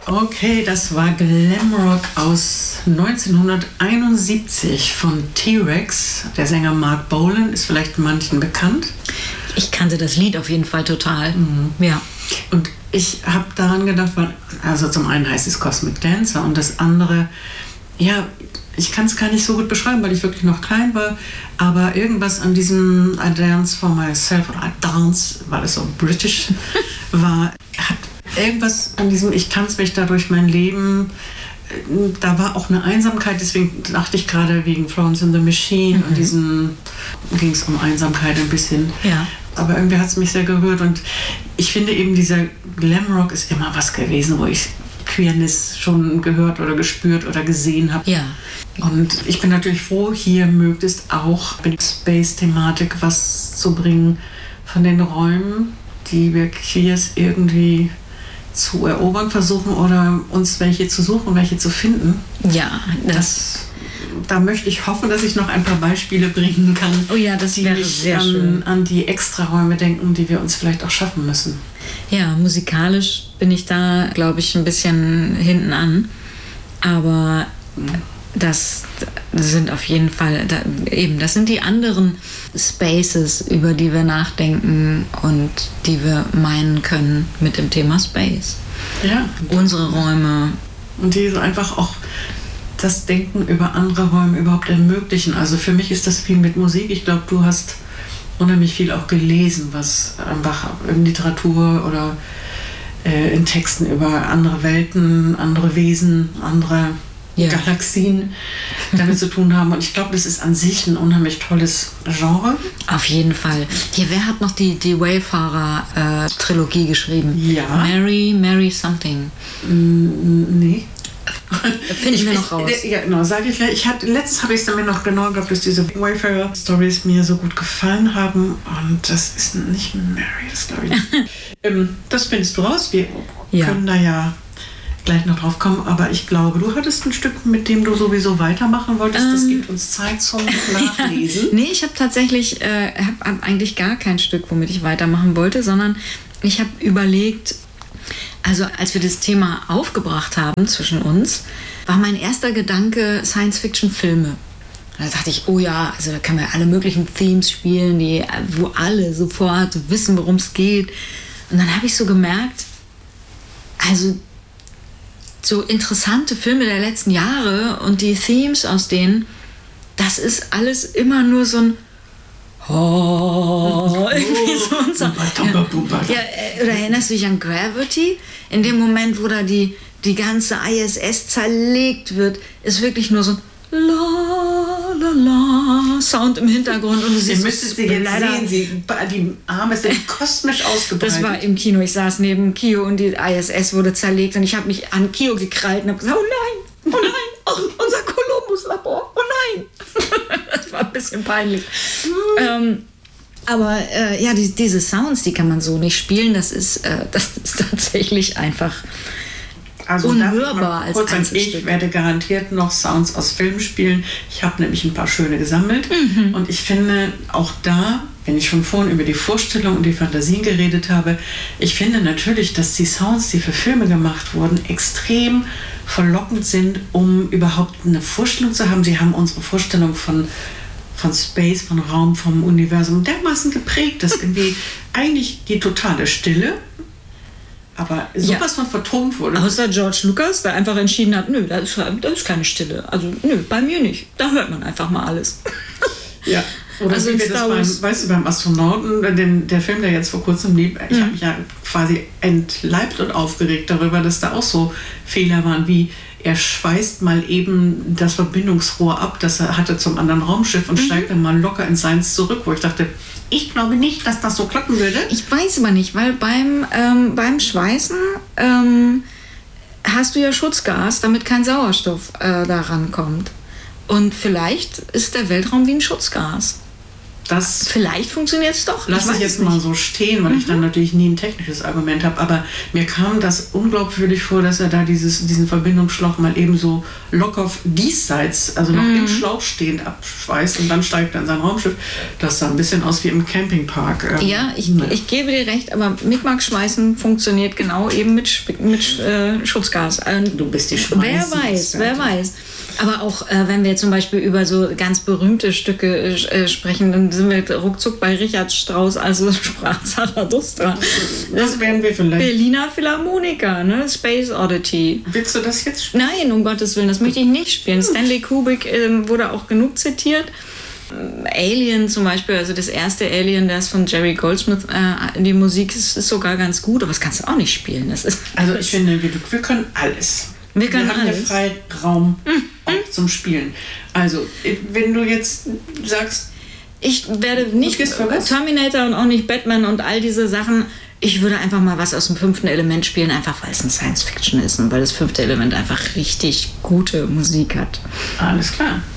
Okay, das war Glamrock aus 1971 von T-Rex. Der Sänger Mark Bolan ist vielleicht manchen bekannt. Ich kannte das Lied auf jeden Fall total. Ja. Und ich habe daran gedacht, weil, also zum einen heißt es Cosmic Dancer und das andere, ja, ich kann es gar nicht so gut beschreiben, weil ich wirklich noch klein war, aber irgendwas an diesem I Dance for Myself oder I Dance, weil es so british war, hat irgendwas an diesem, ich tanze mich da durch mein Leben, da war auch eine Einsamkeit, deswegen dachte ich gerade wegen Florence and the Machine und diesen, ging es um Einsamkeit ein bisschen. Ja. Aber irgendwie hat es mich sehr gerührt und ich finde eben, dieser Glamrock ist immer was gewesen, wo ich Queerness schon gehört oder gespürt oder gesehen habe. Ja. Und ich bin natürlich froh, hier möglichst auch mit Space-Thematik was zu bringen von den Räumen, die wir Queers irgendwie zu erobern versuchen oder uns welche zu suchen, welche zu finden. Ja, Da möchte ich hoffen, dass ich noch ein paar Beispiele bringen kann, oh ja, das wäre sehr schön. An die Extraräume denken, die wir uns vielleicht auch schaffen müssen. Ja, musikalisch bin ich da, glaube ich, ein bisschen hinten an. Aber das sind auf jeden Fall, das sind die anderen Spaces, über die wir nachdenken und die wir meinen können mit dem Thema Space. Ja. Unsere Räume. Und die so einfach auch das Denken über andere Räume überhaupt ermöglichen. Also für mich ist das viel mit Musik. Ich glaube, du hast unheimlich viel auch gelesen, was einfach in Literatur oder in Texten über andere Welten, andere Wesen, andere Galaxien damit zu tun haben. Und ich glaube, das ist an sich ein unheimlich tolles Genre. Auf jeden Fall. Hier, wer hat noch die Wayfarer-Trilogie geschrieben? Ja. Mary Something. Nee. Finde ich mir noch raus. Ja, genau, sage ich gleich. Letztens habe ich es damit noch genau gehabt, dass diese Wayfarer-Stories mir so gut gefallen haben. Und das ist nicht Mary, das glaube ich nicht. Das findest du raus. Wir können da ja gleich noch drauf kommen. Aber ich glaube, du hattest ein Stück, mit dem du sowieso weitermachen wolltest. Das gibt uns Zeit zum Nachlesen. Nee, ich habe tatsächlich hab eigentlich gar kein Stück, womit ich weitermachen wollte, sondern ich habe überlegt, also als wir das Thema aufgebracht haben zwischen uns, war mein erster Gedanke Science-Fiction-Filme. Da dachte ich, oh ja, also da kann man alle möglichen Themes spielen, wo alle sofort wissen, worum es geht. Und dann habe ich so gemerkt, also so interessante Filme der letzten Jahre und die Themes aus denen, das ist alles immer nur so ein irgendwie so. Ja, oder erinnerst du dich an Gravity? In dem Moment, wo da die ganze ISS zerlegt wird, ist wirklich nur so ein la la la Sound im Hintergrund und du siehst, ihr müsstet sie jetzt sehen, die Arme sind kosmisch ausgebreitet. Das war im Kino, ich saß neben Kio und die ISS wurde zerlegt und ich habe mich an Kio gekrallt und habe gesagt, oh nein, oh, unser Columbus-Labor, oh nein. Das war ein bisschen peinlich. Aber diese Sounds, die kann man so nicht spielen, das ist tatsächlich einfach also unhörbar als Einzelstück. Ich werde garantiert noch Sounds aus Filmen spielen. Ich habe nämlich ein paar schöne gesammelt. Und ich finde auch da, wenn ich schon vorhin über die Vorstellung und die Fantasien geredet habe, ich finde natürlich, dass die Sounds, die für Filme gemacht wurden, extrem verlockend sind, um überhaupt eine Vorstellung zu haben. Sie haben unsere Vorstellung von Space, von Raum, vom Universum dermaßen geprägt, dass irgendwie eigentlich die totale Stille, aber sowas von vertont wurde. Außer George Lucas, der einfach entschieden hat, nö, da ist keine Stille. Also nö, bei mir nicht. Da hört man einfach mal alles. Ja. Oder also wie wir das beim Astronauten, der Film, der jetzt vor kurzem lief, ich habe mich ja quasi entleibt und aufgeregt darüber, dass da auch so Fehler waren, wie er schweißt mal eben das Verbindungsrohr ab, das er hatte zum anderen Raumschiff und steigt dann mal locker in seins zurück, wo ich dachte, ich glaube nicht, dass das so klappen würde. Ich weiß aber nicht, weil beim Schweißen hast du ja Schutzgas, damit kein Sauerstoff da rankommt. Und vielleicht ist der Weltraum wie ein Schutzgas. Vielleicht funktioniert es doch. Lass ich jetzt mal so stehen, weil ich dann natürlich nie ein technisches Argument habe. Aber mir kam das unglaubwürdig vor, dass er da diesen Verbindungsschlauch mal eben so locker diesseits, also noch im Schlauch stehend abschweißt und dann steigt er in sein Raumschiff. Das sah ein bisschen aus wie im Campingpark. Ja, ich gebe dir recht, aber Mickmack-Schweißen funktioniert genau eben mit Schutzgas. Du bist die Schmeißen. Wer weiß. Aber auch, wenn wir zum Beispiel über so ganz berühmte Stücke sprechen, dann sind wir ruckzuck bei Richard Strauss, also sprach Zarathustra. Das werden wir vielleicht. Berliner Philharmoniker, ne? Space Oddity. Willst du das jetzt spielen? Nein, um Gottes Willen, das möchte ich nicht spielen. Stanley Kubrick wurde auch genug zitiert. Alien zum Beispiel, also das erste Alien, das von Jerry Goldsmith, die Musik ist sogar ganz gut, aber das kannst du auch nicht spielen. Also ich finde, wir können alles. Wir haben alles. Ja Freiraum auch zum Spielen. Also, wenn du jetzt sagst... Ich werde nicht Terminator und auch nicht Batman und all diese Sachen. Ich würde einfach mal was aus dem 5. Element spielen, einfach weil es ein Science-Fiction ist und weil das 5. Element einfach richtig gute Musik hat. Alles klar.